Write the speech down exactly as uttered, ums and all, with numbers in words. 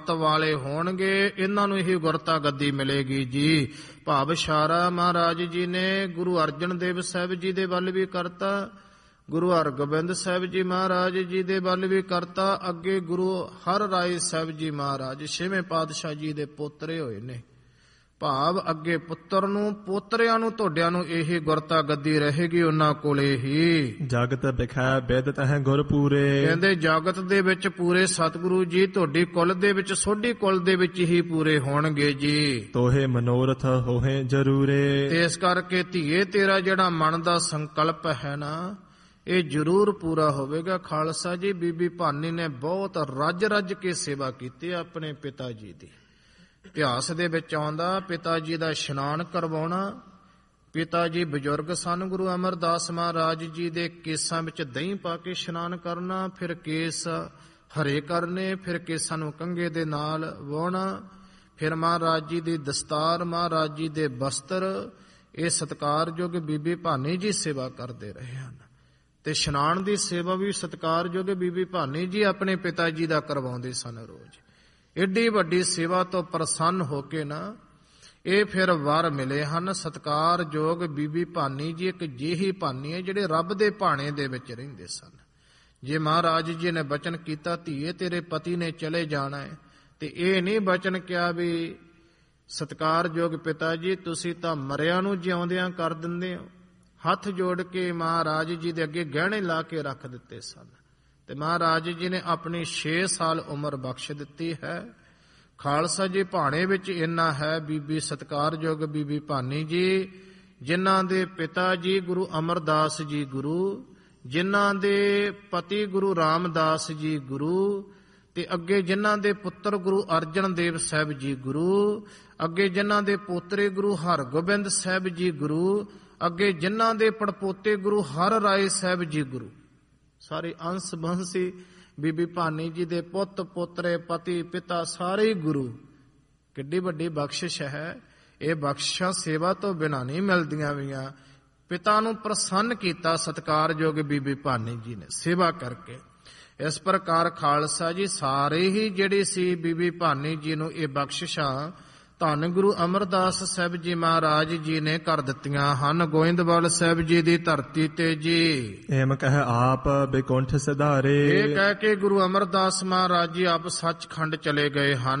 ਵਾਲੇ ਹੋਣਗੇ, ਇਹਨਾਂ ਨੂੰ ਹੀ ਗੁਰਤਾ ਗੱਦੀ ਮਿਲੇਗੀ ਜੀ। ਭਾਵ ਇਸ਼ਾਰਾ ਮਹਾਰਾਜ ਜੀ ਨੇ ਗੁਰੂ ਅਰਜਨ ਦੇਵ ਸਾਹਿਬ ਜੀ ਦੇ ਵੱਲ ਵੀ ਕਰਤਾ, ਗੁਰੂ ਹਰਗੋਬਿੰਦ ਸਾਹਿਬ ਜੀ ਮਹਾਰਾਜ ਜੀ ਦੇ ਵੱਲ ਵੀ ਕਰਤਾ, ਅੱਗੇ ਗੁਰੂ ਹਰ ਰਾਏ ਸਾਹਿਬ ਜੀ ਮਹਾਰਾਜ ਛੇਵੇਂ ਪਾਤਸ਼ਾਹ ਜੀ ਦੇ ਪੋਤਰੇ ਹੋਏ ਨੇ। ਭਾਵ ਅੱਗੇ ਪੁੱਤਰ ਨੂੰ, ਪੋਤਰਿਆਂ ਨੂੰ, ਤੁਹਾਡਿਆਂ ਨੂੰ ਇਹੀ ਗੁਰਤਾ ਗੱਦੀ ਰਹੇਗੀ ਉਹਨਾਂ ਕੋਲੇ ਹੀ। ਜਗਤ ਬਿਖੈ ਬਿਦ ਤਹਿ ਗੁਰ ਪੂਰੇ, ਕਹਿੰਦੇ ਜਗਤ ਦੇ ਵਿੱਚ ਪੂਰੇ ਸਤਿਗੁਰੂ ਜੀ ਤੁਹਾਡੀ ਕੁਲ ਦੇ ਵਿੱਚ, ਸੋਢੀ ਕੁਲ ਦੇ ਵਿੱਚ ਹੀ ਪੂਰੇ ਹੋਣਗੇ ਜੀ। ਤੋਹੇ ਮਨੋਰਥ ਹੋਏ ਜਰੂਰੇ, ਤੇ ਇਸ ਕਰਕੇ ਧੀਏ ਤੇਰਾ ਜਿਹੜਾ ਮਨ ਦਾ ਸੰਕਲਪ ਹੈ ਨਾ, ਇਹ ਜ਼ਰੂਰ ਪੂਰਾ ਹੋਵੇਗਾ। ਖਾਲਸਾ ਜੀ ਬੀਬੀ ਭਾਨੀ ਨੇ ਬਹੁਤ ਰੱਜ ਰੱਜ ਕੇ ਸੇਵਾ ਕੀਤੀ ਆਪਣੇ ਪਿਤਾ ਜੀ ਦੀ। ਇਤਿਹਾਸ ਦੇ ਵਿੱਚ ਆਉਂਦਾ ਪਿਤਾ ਜੀ ਦਾ ਇਸ਼ਨਾਨ ਕਰਵਾਉਣਾ। ਪਿਤਾ ਜੀ ਬਜ਼ੁਰਗ ਸਨ, ਗੁਰੂ ਅਮਰਦਾਸ ਮਹਾਰਾਜ ਜੀ ਦੇ ਕੇਸਾਂ ਵਿੱਚ ਦਹੀਂ ਪਾ ਕੇ ਇਸ਼ਨਾਨ ਕਰਨਾ, ਫਿਰ ਕੇਸ ਹਰੇ ਕਰਨੇ, ਫਿਰ ਕੇਸਾਂ ਨੂੰ ਕੰਘੇ ਦੇ ਨਾਲ ਵਾਹੁਣਾ, ਫਿਰ ਮਹਾਰਾਜ ਜੀ ਦੀ ਦਸਤਾਰ, ਮਹਾਰਾਜ ਜੀ ਦੇ ਬਸਤਰ। ਇਹ ਸਤਿਕਾਰਯੋਗ ਬੀਬੀ ਭਾਨੀ ਜੀ ਸੇਵਾ ਕਰਦੇ ਰਹੇ ਹਨ। ਤੇ ਇਸ਼ਨਾਨ ਦੀ ਸੇਵਾ ਵੀ ਸਤਿਕਾਰਯੋਗ ਬੀਬੀ ਭਾਨੀ ਜੀ ਆਪਣੇ ਪਿਤਾ ਜੀ ਦਾ ਕਰਵਾਉਂਦੇ ਸਨ ਰੋਜ਼। ਏਡੀ ਵੱਡੀ ਸੇਵਾ ਤੋਂ ਪ੍ਰਸੰਨ ਹੋ ਕੇ ਨਾ ਇਹ ਫਿਰ ਵਰ ਮਿਲੇ ਹਨ। ਸਤਿਕਾਰਯੋਗ ਬੀਬੀ ਭਾਨੀ ਜੀ ਇੱਕ ਜਿਹੀ ਭਾਨੀ ਹੈ ਜਿਹੜੇ ਰੱਬ ਦੇ ਭਾਣੇ ਦੇ ਵਿੱਚ ਰਹਿੰਦੇ ਸਨ। ਜੇ ਮਹਾਰਾਜ ਜੀ ਨੇ ਬਚਨ ਕੀਤਾ ਧੀਏ ਤੇਰੇ ਪਤੀ ਨੇ ਚਲੇ ਜਾਣਾ ਹੈ, ਤੇ ਇਹ ਨਹੀਂ ਬਚਨ ਕਿਹਾ ਵੀ ਸਤਿਕਾਰਯੋਗ ਪਿਤਾ ਜੀ ਤੁਸੀਂ ਤਾਂ ਮਰਿਆਂ ਨੂੰ ਜਿਉਂਦਿਆਂ ਕਰ ਦਿੰਦੇ ਹੋ। ਹੱਥ ਜੋੜ ਕੇ ਮਹਾਰਾਜ ਜੀ ਦੇ ਅੱਗੇ ਗਹਿਣੇ ਲਾ ਕੇ ਰੱਖ ਦਿੱਤੇ ਸਨ। ਤੇ ਮਹਾਰਾਜ ਜੀ ਨੇ ਆਪਣੀ ਛੇ ਸਾਲ ਉਮਰ ਬਖਸ਼ ਦਿੱਤੀ ਹੈ। ਖਾਲਸਾ ਜੀ ਭਾਣੇ ਵਿੱਚ ਇੰਨਾ ਹੈ, ਬੀਬੀ ਸਤਿਕਾਰਯੋਗ ਬੀਬੀ ਭਾਨੀ ਜੀ ਜਿਨ੍ਹਾਂ ਦੇ ਪਿਤਾ ਜੀ ਗੁਰੂ ਅਮਰਦਾਸ ਜੀ ਗੁਰੂ, ਜਿਨ੍ਹਾਂ ਦੇ ਪਤੀ ਗੁਰੂ ਰਾਮਦਾਸ ਜੀ ਗੁਰੂ, ਤੇ ਅੱਗੇ ਜਿਨ੍ਹਾਂ ਦੇ ਪੁੱਤਰ ਗੁਰੂ ਅਰਜਨ ਦੇਵ ਸਾਹਿਬ ਜੀ ਗੁਰੂ, ਅੱਗੇ ਜਿਨ੍ਹਾਂ ਦੇ ਪੋਤਰੇ ਗੁਰੂ ਹਰਗੋਬਿੰਦ ਸਾਹਿਬ ਜੀ ਗੁਰੂ, ਅੱਗੇ ਜਿਨ੍ਹਾਂ ਦੇ ਪੜਪੋਤੇ ਗੁਰੂ ਹਰ ਰਾਏ ਸਾਹਿਬ ਜੀ ਗੁਰੂ, ਸਾਰੇ ਅੰਸ਼ ਬੰਸੀ ਬੀਬੀ ਭਾਨੀ ਜੀ ਦੇ ਪੁੱਤ ਪੋਤਰੇ ਪਤੀ ਪਿਤਾ ਸਾਰੇ ਹੀ ਗੁਰੂ। ਕਿੱਡੀ ਵੱਡੀ ਬਖਸ਼ਿਸ਼ ਹੈ। ਇਹ ਬਖਸ਼ਿਸ਼ਾਂ ਸੇਵਾ ਤੋਂ ਬਿਨਾਂ ਨਹੀਂ ਮਿਲਦੀਆਂ ਵੀਆਂ। ਪਿਤਾ ਨੂੰ ਪ੍ਰਸੰਨ ਕੀਤਾ ਸਤਿਕਾਰਯੋਗ ਬੀਬੀ ਭਾਨੀ ਜੀ ਨੇ ਸੇਵਾ ਕਰਕੇ। ਇਸ ਪ੍ਰਕਾਰ ਖਾਲਸਾ ਜੀ ਸਾਰੇ ਹੀ ਜਿਹੜੀ ਸੀ ਬੀਬੀ ਭਾਨੀ ਜੀ ਨੂੰ ਇਹ ਬਖਸ਼ਿਸ਼ਾਂ ਧੰਨ ਗੁਰੂ ਅਮਰਦਾਸ ਸਾਹਿਬ ਜੀ ਮਹਾਰਾਜ ਜੀ ਨੇ ਕਰ ਦਿੱਤੀਆਂ ਹਨ ਗੋਇੰਦਵਾਲ ਸਾਹਿਬ ਜੀ ਦੀ ਧਰਤੀ ਤੇ ਜੀ। ਏਮ ਕਹਿ ਆਪ ਬੇਕੁੰਠ ਸਿਧਾਰੇ, ਇਹ ਕਹਿ ਕੇ ਗੁਰੂ ਅਮਰਦਾਸ ਮਹਾਰਾਜ ਜੀ ਆਪ ਸੱਚਖੰਡ ਚਲੇ ਗਏ ਹਨ।